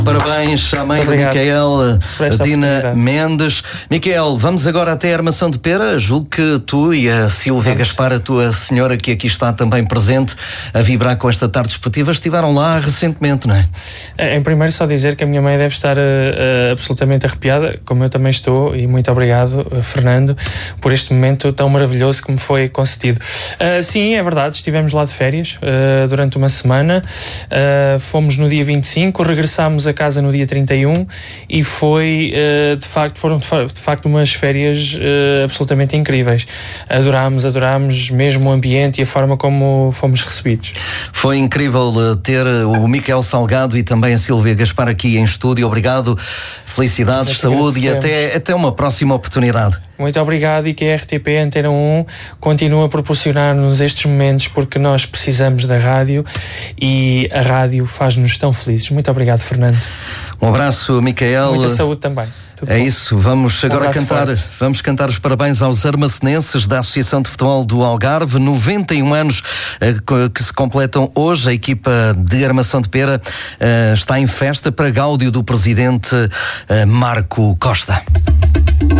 Parabéns à mãe do Micael, Dina Mendes. Micael, vamos agora até a Armação de Pera. Julgo que tu e a Silvia Gaspar, a tua senhora, que aqui está também presente a vibrar com esta tarde desportiva, estiveram lá recentemente, não é? Em primeiro, só dizer que a minha mãe deve estar absolutamente arrepiada, como eu também estou, e muito obrigado, Fernando, por este momento tão maravilhoso que me foi concedido. Sim, é verdade, estivemos lá de férias durante uma semana, fomos no dia 25, regressámos a casa no dia 31 e foram de facto umas férias absolutamente incríveis. Adorámos mesmo o ambiente e a forma como fomos recebidos. Foi incrível ter o Micael Salgado e também a Silvia Gaspar aqui em estúdio. Obrigado, felicidades, saúde e até uma próxima oportunidade. Muito obrigado, e que a RTP Antena 1 continue a proporcionar-nos estes momentos, porque nós precisamos da rádio e a rádio faz-nos tão felizes. Muito obrigado, Fernando. Um abraço, Micael. Muita saúde também. É isso, vamos agora cantar os parabéns aos armacenenses da Associação de Futebol do Algarve, 91 anos que se completam hoje. A equipa de Armação de Pera está em festa para gáudio do presidente Marco Costa.